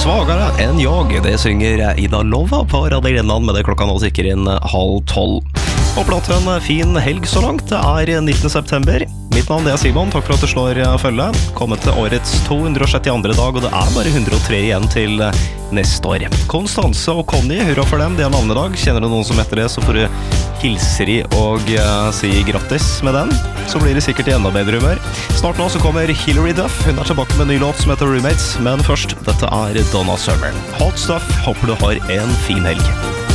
Svagare enn jag, det synger Ida Lova på Radio Grenland med det klokka nå sikker inn 11:30. Håper at en fin helg så langt. Det er 19. september. Mitt navn det er Simon, takk for at du slår følge. Kommet til årets 272. dag, og det er bare 103 igjen til neste år. Konstanse og Conny, hurra for dem, det er navnedag. Kjenner du noen som heter det, så får du hilse de og si grattis med den. Så blir det sikkert i enda bedre humør. Snart nå så kommer Hilary Duff. Hun er tilbake med en ny låt som heter Roommates. Men først, dette er Donna Summer. Hot Stuff, håper du har en fin helg.